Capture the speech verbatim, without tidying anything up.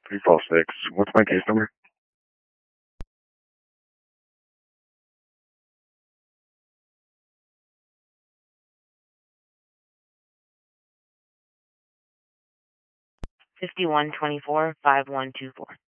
three five six. What's my case number? fifty-one twenty-four, five one two four.